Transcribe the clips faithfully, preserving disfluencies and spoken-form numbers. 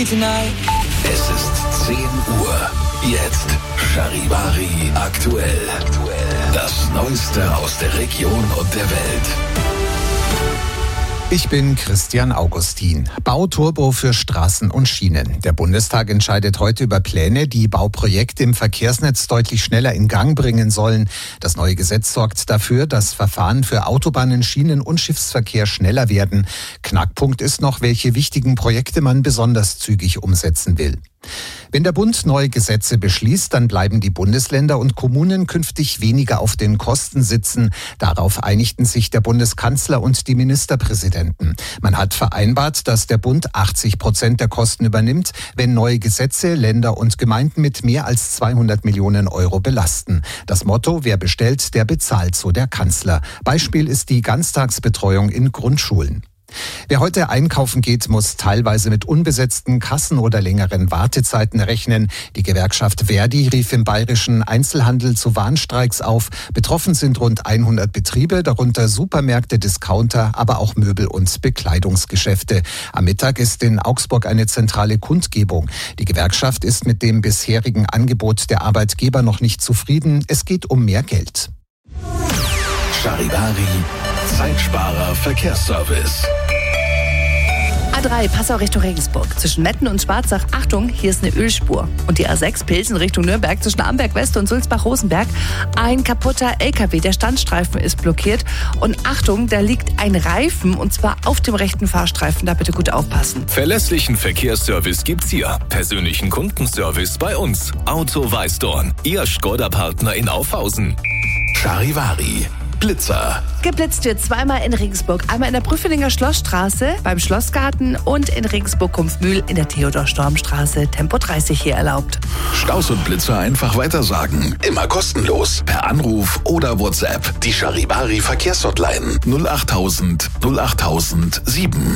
Es ist zehn Uhr. Jetzt Charivari aktuell. Das Neueste aus der Region und der Welt. Ich bin Christian Augustin. Bauturbo für Straßen und Schienen. Der Bundestag entscheidet heute über Pläne, die Bauprojekte im Verkehrsnetz deutlich schneller in Gang bringen sollen. Das neue Gesetz sorgt dafür, dass Verfahren für Autobahnen, Schienen und Schiffsverkehr schneller werden. Knackpunkt ist noch, welche wichtigen Projekte man besonders zügig umsetzen will. Wenn der Bund neue Gesetze beschließt, dann bleiben die Bundesländer und Kommunen künftig weniger auf den Kosten sitzen. Darauf einigten sich der Bundeskanzler und die Ministerpräsidenten. Man hat vereinbart, dass der Bund achtzig Prozent der Kosten übernimmt, wenn neue Gesetze Länder und Gemeinden mit mehr als zweihundert Millionen Euro belasten. Das Motto: Wer bestellt, der bezahlt, so der Kanzler. Beispiel ist die Ganztagsbetreuung in Grundschulen. Wer heute einkaufen geht, muss teilweise mit unbesetzten Kassen oder längeren Wartezeiten rechnen. Die Gewerkschaft Verdi rief im bayerischen Einzelhandel zu Warnstreiks auf. Betroffen sind rund hundert Betriebe, darunter Supermärkte, Discounter, aber auch Möbel- und Bekleidungsgeschäfte. Am Mittag ist in Augsburg eine zentrale Kundgebung. Die Gewerkschaft ist mit dem bisherigen Angebot der Arbeitgeber noch nicht zufrieden. Es geht um mehr Geld. Charivari, Zeitsparer Verkehrsservice. A drei, Passau Richtung Regensburg. Zwischen Metten und Schwarzach, Achtung, hier ist eine Ölspur. Und die A sechs, Pilsen Richtung Nürnberg, zwischen Amberg West und Sulzbach-Rosenberg. Ein kaputter L K W, der Standstreifen ist blockiert. Und Achtung, da liegt ein Reifen, und zwar auf dem rechten Fahrstreifen. Da bitte gut aufpassen. Verlässlichen Verkehrsservice gibt's hier. Persönlichen Kundenservice bei uns. Auto Weißdorn, Ihr Skoda-Partner in Aufhausen. Charivari, Blitzer. Geblitzt wird zweimal in Regensburg. Einmal in der Prüfelinger Schlossstraße beim Schlossgarten und in Regensburg-Kumpfmühl in der Theodor-Storm-Straße. Tempo dreißig hier erlaubt. Staus und Blitzer einfach weitersagen. Immer kostenlos. Per Anruf oder WhatsApp. Die Charivari Verkehrshotline null achttausend null achttausend sieben.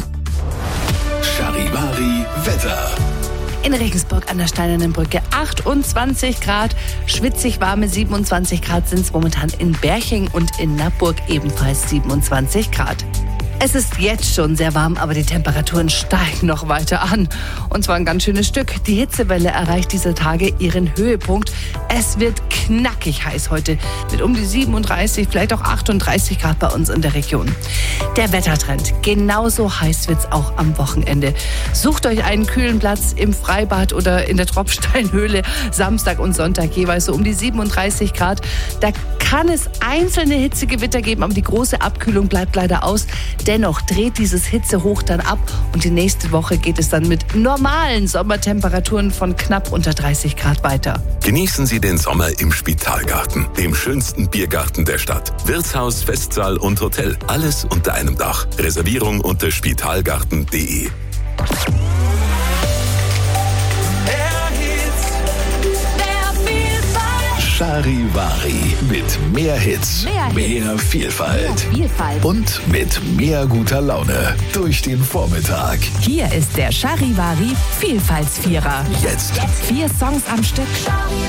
Charivari Wetter. In Regensburg an der Steinernen Brücke achtundzwanzig Grad, schwitzig warme siebenundzwanzig Grad sind es momentan in Berching und in Nappburg ebenfalls siebenundzwanzig Grad. Es ist jetzt schon sehr warm, aber die Temperaturen steigen noch weiter an. Und zwar ein ganz schönes Stück. Die Hitzewelle erreicht dieser Tage ihren Höhepunkt. Es wird knackig heiß heute mit um die siebenunddreißig, vielleicht auch achtunddreißig Grad bei uns in der Region. Der Wettertrend, genauso heiß wird es auch am Wochenende. Sucht euch einen kühlen Platz im Freibad oder in der Tropfsteinhöhle. Samstag und Sonntag jeweils so um die siebenunddreißig Grad. Da kann es einzelne Hitzegewitter geben, aber die große Abkühlung bleibt leider aus. Dennoch dreht dieses Hitzehoch dann ab und die nächste Woche geht es dann mit normalen Sommertemperaturen von knapp unter dreißig Grad weiter. Genießen Sie den Sommer im Spitalgarten, dem schönsten Biergarten der Stadt. Wirtshaus, Festsaal und Hotel, alles unter einem Dach. Reservierung unter spitalgarten punkt de. Charivari mit mehr Hits, Mehr Hits. mehr Vielfalt. Mehr Vielfalt. Und mit mehr guter Laune durch den Vormittag. Hier ist der Charivari Vielfaltsvierer. Jetzt. Vier Songs am Stück.